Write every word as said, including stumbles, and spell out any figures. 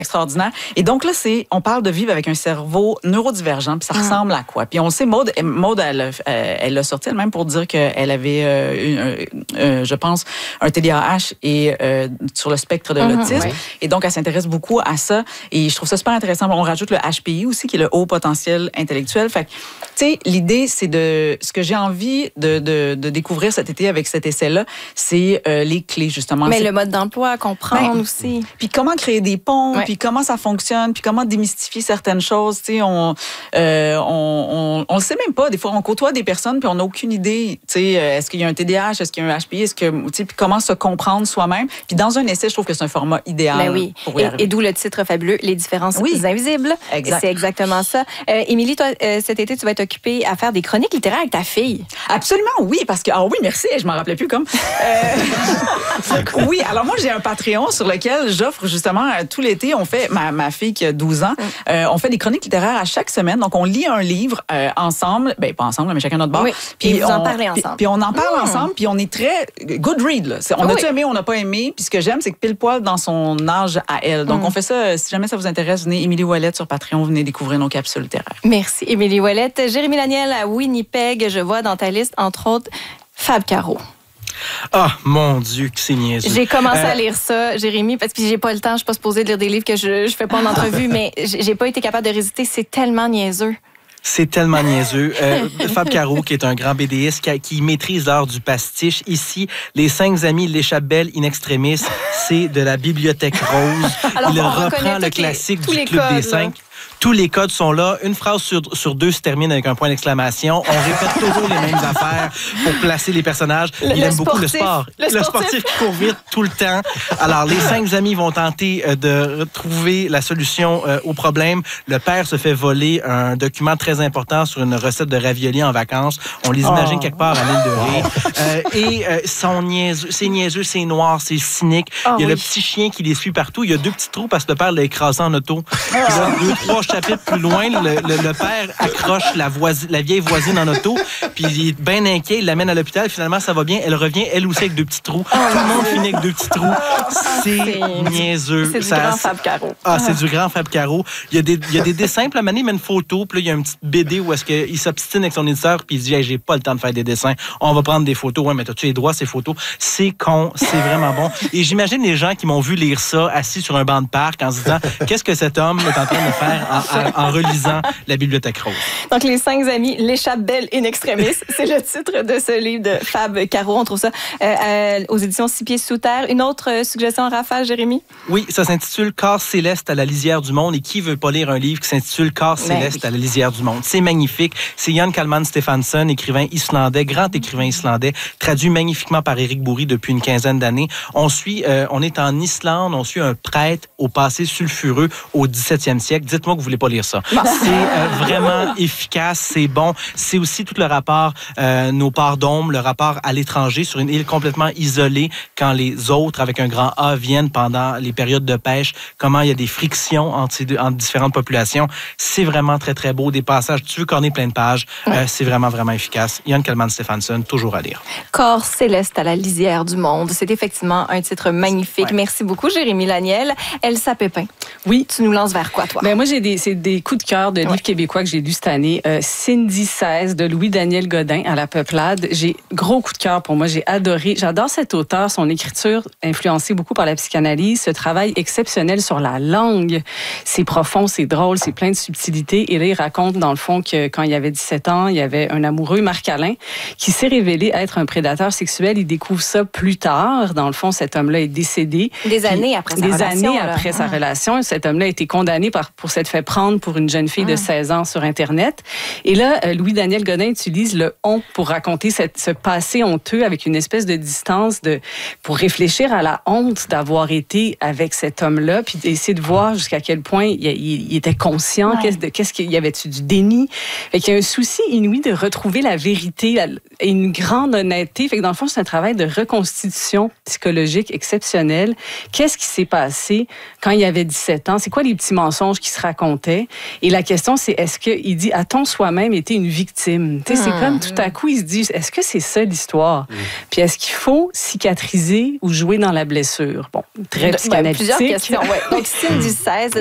Extraordinaire. Et donc là, c'est, on parle de vivre avec un cerveau neurodivergent, puis ça ah. ressemble à quoi? Puis on sait, Maude, Maude elle, elle l'a sorti elle-même pour dire qu'elle avait, euh, une, euh, je pense, un T D A H et euh, sur le spectre de l'autisme. Mm-hmm, ouais. Et donc, elle s'intéresse beaucoup à ça. Et je trouve ça super intéressant. On rajoute le H P I aussi, qui est le haut potentiel intellectuel. Fait que, tu sais, l'idée, c'est de, ce que j'ai envie de, de, de découvrir cet été avec cet essai-là, c'est euh, les clés, justement. Mais c'est... le mode d'emploi à comprendre ben, aussi. Puis comment créer des ponts, ouais. puis comment ça fonctionne, puis comment démystifier certaines choses. Tu sais, on, euh, on, on, on le sait même pas. Des fois, on côtoie des personnes puis on n'a aucune idée. Tu sais, est-ce qu'il y a un T D A H, est-ce qu'il y a un H P I, est-ce que, tu sais, puis comment se comprendre soi-même. Puis dans un essai, je trouve que c'est un format idéal. Ben oui. Pour y et, et d'où le titre fabuleux, Les différences oui. invisibles. Exact. C'est exactement ça. Euh, Émilie, toi, euh, cet été, tu vas être occupée à faire des chroniques littéraires avec ta fille. Absolument, oui, parce que ah oui, merci, je m'en rappelais plus comme. Euh, oui, alors moi j'ai un Patreon sur lequel j'offre justement tout l'été, on fait ma, ma fille qui a douze ans, euh, on fait des chroniques littéraires à chaque semaine. Donc on lit un livre euh, ensemble, ben pas ensemble, mais chacun notre bord. Oui. Puis vous on, en parlez ensemble. Puis, puis on en parle mmh. ensemble, puis on est très good read là. On oui. a-tu aimé, on n'a pas aimé. Puis ce que j'aime, c'est que pile poil dans son âge à elle. Donc mmh. on fait ça. Si jamais ça vous intéresse, venez Émilie Ouellette sur Patreon, venez découvrir nos capsules littéraires. Merci Émilie Ouellette. Jérémy Laniel à Winnipeg, je vois dans ta liste entre autres Fab Caro. Ah, oh, mon Dieu, que c'est niaiseux. J'ai commencé euh... à lire ça, Jérémy, parce que j'ai pas le temps, je suis pas supposée de lire des livres que je, je fais pas en entrevue, mais j'ai pas été capable de résister, c'est tellement niaiseux. C'est tellement niaiseux. Euh, Fab Caro, qui est un grand B D S, qui, qui maîtrise l'art du pastiche. Ici, les cinq amis l'échappent belle in extremis, c'est de la Bibliothèque Rose. Alors, il reprend le classique les, du Club codes, des cinq. Là. Tous les codes sont là. Une phrase sur, sur deux se termine avec un point d'exclamation. On répète toujours les mêmes affaires pour placer les personnages. Le, Il le aime sportif, beaucoup le sport. Le, le sportif qui court vite tout le temps. Alors, les cinq amis vont tenter de trouver la solution euh, au problème. Le père se fait voler un document très important sur une recette de raviolis en vacances. On les imagine oh. quelque part à l'île de Ré. Euh, et euh, sont niaiseux, c'est niaiseux, c'est noir, c'est cynique. Oh, Il y a oui. le petit chien qui les suit partout. Il y a deux petits trous parce que le père l'a écrasé en auto. Puis là, deux, trois chapitres plus loin, le, le, le père accroche la, voisine, la vieille voisine en auto, puis il est bien inquiet, il l'amène à l'hôpital, finalement ça va bien, elle revient, elle aussi avec deux petits trous. Oh, tout le monde finit avec deux petits trous. C'est, c'est niaiseux. C'est du ça, grand Fab Caro. Ah, c'est du grand Fab Caro. Il y a des, il y a des dessins, puis la manière, il met une photo, puis là, il y a une petite B D où est-ce qu'il s'obstine avec son éditeur, puis il dit hey, j'ai pas le temps de faire des dessins, on va prendre des photos. Ouais, mais t'as-tu les droits, ces photos? C'est con, c'est vraiment bon. Et j'imagine les gens qui m'ont vu lire ça assis sur un banc de parc en se disant qu'est-ce que cet homme est en train de faire en, en, en relisant la Bibliothèque Rose. Donc, Les cinq amis l'échappent belle in extremis. C'est le titre de ce livre de Fab Caro. On trouve ça euh, euh, aux éditions Six Pieds Sous Terre. Une autre euh, suggestion en rafale, Jérémy? Oui, ça s'intitule Corps céleste à la lisière du monde. Et qui veut pas lire un livre qui s'intitule Corps céleste oui. à la lisière du monde? C'est magnifique. C'est Jan Kalman Stefansson, écrivain islandais, grand écrivain islandais, traduit magnifiquement par Éric Bourri depuis une quinzaine d'années. On suit, euh, on est en Islande, on suit un prêtre au passé sulfureux au dix-septième siècle. Dites-moi que vous voulez pas lire ça. Bon. C'est euh, vraiment efficace, c'est bon. C'est aussi tout le rapport, euh, nos parts d'ombre, le rapport à l'étranger sur une île complètement isolée quand les autres, avec un grand A, viennent pendant les périodes de pêche, comment il y a des frictions entre, ces deux, entre différentes populations. C'est vraiment très, très beau. Des passages, tu veux corner plein de pages, ouais. euh, c'est vraiment, vraiment efficace. Jan Kalman Stefansson, toujours à lire. Corps céleste à la lisière du monde. C'est effectivement un titre magnifique. Ouais. Merci beaucoup, Jérémy Laniel. Elsa Pépin. Oui. Tu nous lances vers quoi, toi? Ben moi, j'ai des, c'est des coups de cœur de livres ouais. québécois que j'ai lus cette année. Euh, Cindy seize de Louis-Daniel Godin à la Peuplade. J'ai gros coup de cœur pour moi. J'ai adoré. J'adore cet auteur, son écriture influencée beaucoup par la psychanalyse, ce travail exceptionnel sur la langue. C'est profond, c'est drôle, c'est plein de subtilités. Et là, il raconte dans le fond que quand il avait dix-sept ans, il y avait un amoureux, Marc-Alain, qui s'est révélé être un prédateur sexuel. Il découvre ça plus tard. Dans le fond, cet homme-là est décédé. Des années après sa des relation. Des années là. après ah. sa relation. Cet homme-là a été condamné par, pour s'être fait prendre pour une jeune fille ah. de seize ans sur Internet. Et là, Louis-Daniel Godin utilise le « on » pour raconter cette, ce passé honteux avec une espèce de distance de, pour réfléchir à la honte d'avoir été avec cet homme-là, puis essayer de voir jusqu'à quel point point il, il, il était conscient, ouais. qu'est-ce, de, qu'est-ce qu'il y avait-tu du déni. Fait qu'il y a un souci inouï de retrouver la vérité et une grande honnêteté. Fait que dans le fond, c'est un travail de reconstitution psychologique exceptionnel. Qu'est-ce qui s'est passé quand il avait dix-sept ans? C'est quoi les petits mensonges qui se racontaient? Et la question, c'est est-ce qu'il dit, a-t-on soi-même été une victime? Tu sais, c'est comme tout à coup, il se dit, est-ce que c'est ça l'histoire? Mmh. Puis est-ce qu'il faut cicatriser ou jouer dans la blessure? Bon, très psychanalytique. Ben, plusieurs questions. Ouais. Donc, Cindy seize,